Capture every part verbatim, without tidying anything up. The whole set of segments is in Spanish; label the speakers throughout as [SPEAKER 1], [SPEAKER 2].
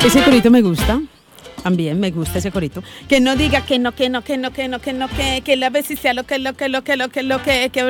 [SPEAKER 1] Ese corito me gusta. También me gusta ese corito. Que no diga que no, que no, que no, que no, que no, que que la vez sea lo que, lo que, lo que, lo que, lo que, que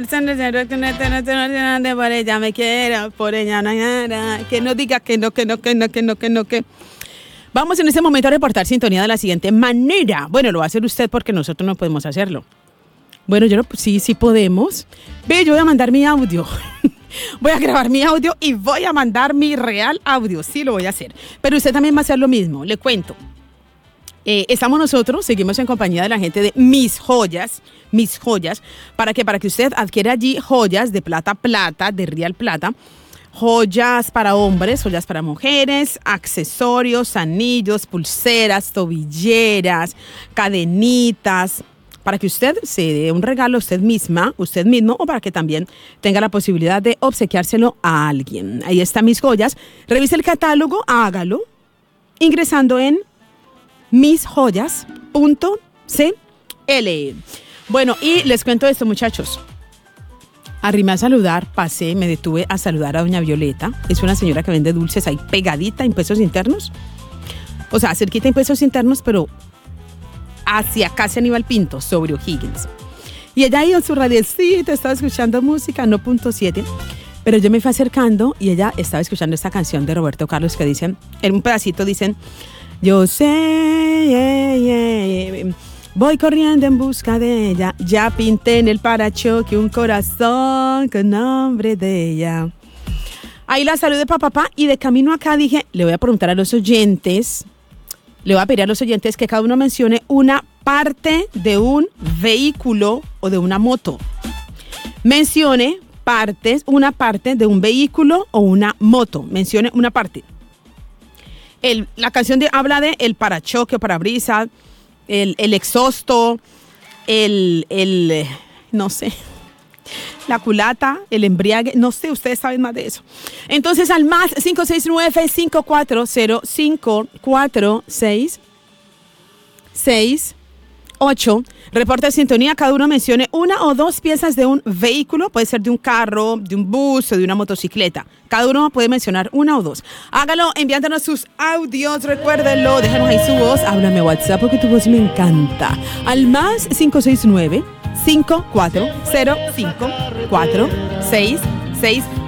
[SPEAKER 1] por ella me quiera, por ella nada. Que no diga que no, que no, que no, que no, que no, que. Vamos en este momento a reportar sintonía de la siguiente manera. Bueno, lo va a hacer usted porque nosotros no podemos hacerlo. Bueno, yo no, sí, sí podemos. Ve, yo voy a mandar mi audio. Voy a grabar mi audio y voy a mandar mi real audio. Sí, lo voy a hacer. Pero usted también va a hacer lo mismo. Le cuento. Eh, estamos nosotros, seguimos en compañía de la gente de Mis Joyas, Mis Joyas, para que, para que usted adquiera allí joyas de plata, plata, de real plata, joyas para hombres, joyas para mujeres, accesorios, anillos, pulseras, tobilleras, cadenitas, para que usted se dé un regalo a usted misma, usted mismo, o para que también tenga la posibilidad de obsequiárselo a alguien. Ahí están Mis Joyas. Revise el catálogo, hágalo, ingresando en mis joyas punto c l. Bueno, y les cuento esto, muchachos. Arrimé a saludar, pasé, me detuve a saludar a doña Violeta. Es una señora que vende dulces ahí pegadita a Impuestos Internos. O sea, cerquita a Impuestos Internos, pero hacia casi Aníbal Pinto, sobre O'Higgins. Y ella iba en su radiecita, estaba escuchando música, no punto siete. Pero yo me fui acercando y ella estaba escuchando esta canción de Roberto Carlos que dicen, en un pedacito dicen... Yo sé, yeah, yeah, voy corriendo en busca de ella. Ya pinté en el parachoque un corazón con nombre de ella. Ahí la saludé para papá y de camino acá dije, le voy a preguntar a los oyentes, le voy a pedir a los oyentes que cada uno mencione una parte de un vehículo o de una moto. Mencione partes, una parte de un vehículo o una moto. Mencione una parte. El, la canción de, habla de el parachoque o parabrisas, el, el exhausto, el, el, no sé, la culata, el embriague, no sé, ustedes saben más de eso. Entonces al más cinco seis nueve, cinco cuatro cero, cinco cuatro seis seis ocho, reporte de sintonía, cada uno mencione una o dos piezas de un vehículo, puede ser de un carro, de un bus o de una motocicleta. Cada uno puede mencionar una o dos. Hágalo enviándonos sus audios, recuérdenlo, déjanos ahí su voz, háblame WhatsApp porque tu voz me encanta. Al más cinco seis nueve, cinco cuatro cero, cinco cuatro seis seis